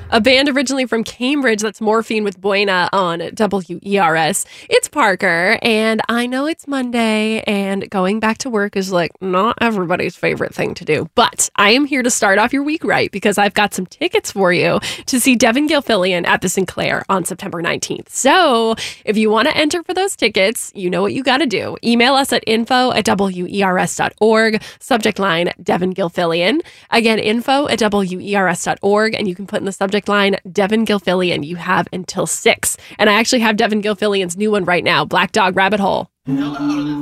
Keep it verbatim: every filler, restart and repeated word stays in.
A band originally from Cambridge, that's Morphine with Buena on W E R S. It's Parker, and I know it's Monday, and going back to work is like not everybody's favorite thing to do. But I am here to start off your week right because I've got some tickets for you to see Devin Gilfillian at the Sinclair on September nineteenth. So if you want to enter for those tickets, you know what you got to do. Email us at info at W E R S dot org, subject line Devin Gilfillian. Again, info at W E R S dot org, and you can put in the subject line Devin Gilfillian. You have until six. And I actually have Devin Gilfillian's new one right now, Black Dog Rabbit Hole.